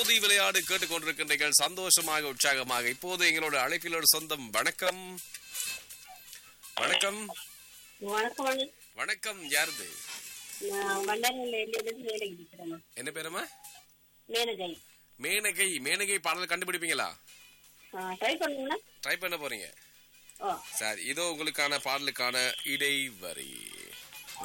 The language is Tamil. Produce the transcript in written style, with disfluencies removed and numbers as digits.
மோதி விளையாடு கேட்டுக்கொண்டிருக்கின்றீர்கள் சந்தோஷமாக உற்சாகமாக. இப்போது எங்களோட அழைப்பில் ஒரு சொந்தம். வணக்கம் வணக்கம் வணக்கம். வணக்கம். யாருது? என்ன பேருமா? மேனகை. மேனகை. மேனகை பாடல் கண்டுபிடிப்பீங்களா? ட்ரை பண்ண போறீங்க. சரி, இதோ உங்களுக்கான பாடலுக்கான இடைவரி.